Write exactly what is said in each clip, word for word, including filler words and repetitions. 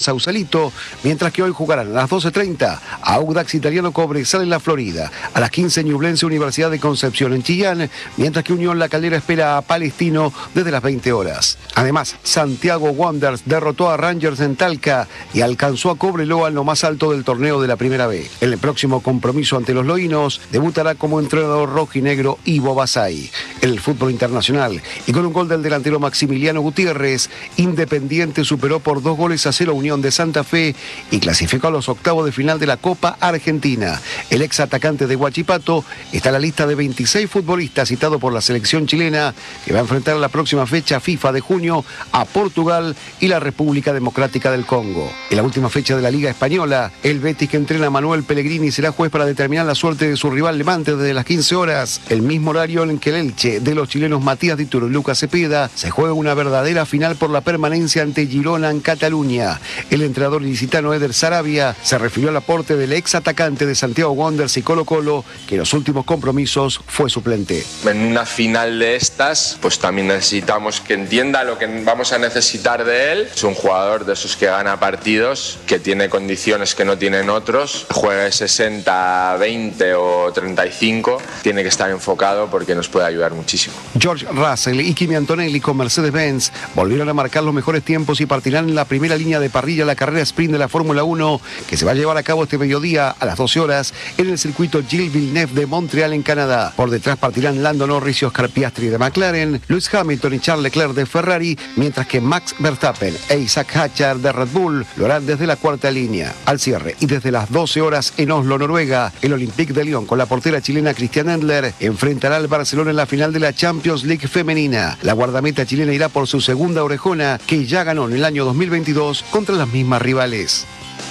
Sausalito, mientras que hoy jugarán a las doce treinta Audax Italiano Cobresal en la Florida, a las quince Ñublense Universidad de Concepción en Chillán, mientras que Unión La Calera espera a Palestino desde las veinte horas. Además, Santiago Wanderers derrotó a Rangers en Talca y alcanzó a Cobreloa en lo más alto del torneo de la Primera B. En el próximo compromiso ante los loínos debutará como entrenador rojinegro Ivo Basay. En el fútbol internacional, y con un gol del delantero Maximiliano Gutiérrez, Independiente superó por dos goles a cero Unión de Santa Fe y clasificó a los octavos de final de la Copa Argentina. El ex atacante de Huachipato está en la lista de veintiséis futbolistas citado por la selección chilena, que va a enfrentar la próxima fecha FIFA de junio a Portugal y la República Democrática del Congo. En la última fecha de la Liga Española, el Betis, que entrena a Manuel Pellegrini, será juez para determinar la suerte de su rival Levante desde las quince horas, el mismo horario en que el Elche de los chilenos Matías Dituro y Lucas Cepeda se juega una verdadera final por la permanencia ante Girona en Cataluña. El entrenador ilicitano Eder Sarabia se refirió al aporte del ex atacante de Santiago Wanderers y Colo Colo, que en los últimos compromisos fue suplente. En una final de estas, pues también necesitamos que entienda lo que vamos a necesitar de él. Es un jugador de esos que gana partidos, que tiene condiciones que no tienen otros, juega de sesenta, veinte o treinta y cinco, tiene que estar enfocado porque nos puede ayudar muchísimo. George Russell y Kimi Antonelli con Mercedes-Benz volvieron a marcar los mejores tiempos y partirán en la primera línea de parrilla la carrera sprint de la Fórmula uno, que se va a llevar a cabo este mediodía a las doce horas en el circuito Gilles Villeneuve de Montreal en Canadá. Por detrás partirán Lando Norris y Oscar Piastri de McLaren, Lewis Hamilton y Charles Leclerc de Ferrari, mientras que Max Verstappen e Isaac Hatcher de Red Bull lo harán desde la cuarta línea. Al cierre y desde las doce horas en Oslo, Noruega, el Olympique de Lyon con la portera chilena Christiane Endler enfrentará al Barcelona en la final de la Champions League femenina. La guardameta chilena irá por su segunda orejona, que ya ganó en el año dos mil veintidós contra las mismas rivales.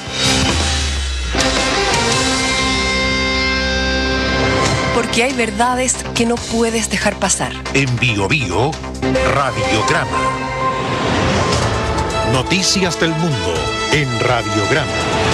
Porque hay verdades que no puedes dejar pasar. En Bio Bio, Radiograma. Noticias del mundo en Radiograma.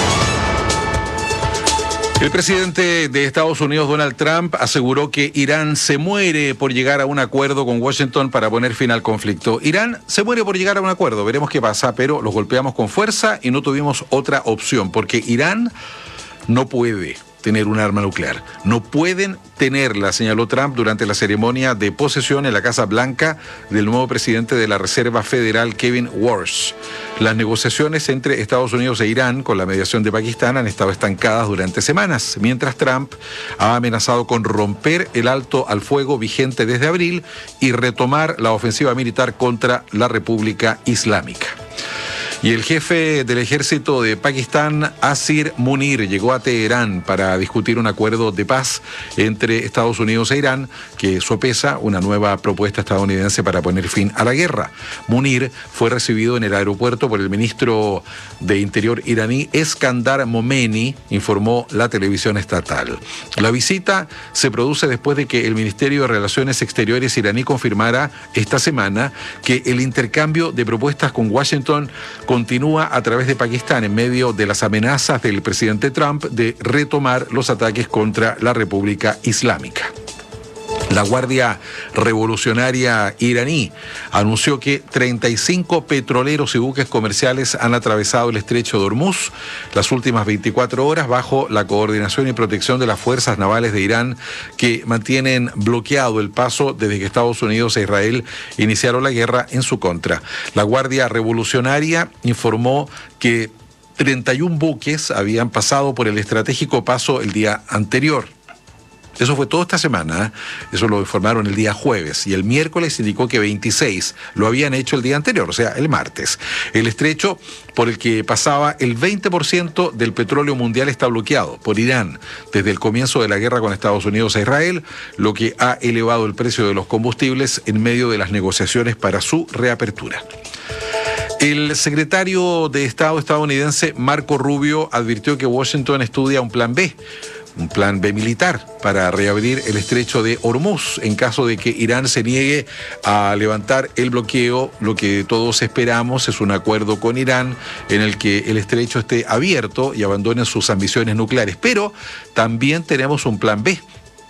El presidente de Estados Unidos, Donald Trump, aseguró que Irán se muere por llegar a un acuerdo con Washington para poner fin al conflicto. Irán se muere por llegar a un acuerdo, veremos qué pasa, pero los golpeamos con fuerza y no tuvimos otra opción, porque Irán no puede tener un arma nuclear. No pueden tenerla, señaló Trump durante la ceremonia de posesión en la Casa Blanca del nuevo presidente de la Reserva Federal, Kevin Warsh. Las negociaciones entre Estados Unidos e Irán, con la mediación de Pakistán, han estado estancadas durante semanas, mientras Trump ha amenazado con romper el alto al fuego vigente desde abril y retomar la ofensiva militar contra la República Islámica. Y el jefe del ejército de Pakistán, Asir Munir, llegó a Teherán para discutir un acuerdo de paz entre Estados Unidos e Irán, que sopesa una nueva propuesta estadounidense para poner fin a la guerra. Munir fue recibido en el aeropuerto por el ministro de Interior iraní, Eskandar Momeni, informó la televisión estatal. La visita se produce después de que el Ministerio de Relaciones Exteriores iraní confirmara esta semana que el intercambio de propuestas con Washington continúa a través de Pakistán en medio de las amenazas del presidente Trump de retomar los ataques contra la República Islámica. La Guardia Revolucionaria iraní anunció que treinta y cinco petroleros y buques comerciales han atravesado el estrecho de Hormuz las últimas veinticuatro horas bajo la coordinación y protección de las fuerzas navales de Irán, que mantienen bloqueado el paso desde que Estados Unidos e Israel iniciaron la guerra en su contra. La Guardia Revolucionaria informó que treinta y un buques habían pasado por el estratégico paso el día anterior. Eso fue todo esta semana, ¿eh? Eso lo informaron el día jueves, y el miércoles indicó que veintiséis lo habían hecho el día anterior, o sea, el martes. El estrecho por el que pasaba el veinte por ciento del petróleo mundial está bloqueado por Irán desde el comienzo de la guerra con Estados Unidos e Israel, lo que ha elevado el precio de los combustibles en medio de las negociaciones para su reapertura. El secretario de Estado estadounidense, Marco Rubio, advirtió que Washington estudia un plan B, un plan B militar para reabrir el estrecho de Hormuz en caso de que Irán se niegue a levantar el bloqueo. Lo que todos esperamos es un acuerdo con Irán en el que el estrecho esté abierto y abandonen sus ambiciones nucleares. Pero también tenemos un plan B,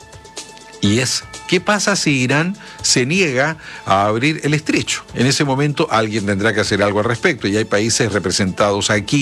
y es: ¿qué pasa si Irán se niega a abrir el estrecho? En ese momento alguien tendrá que hacer algo al respecto, y hay países representados aquí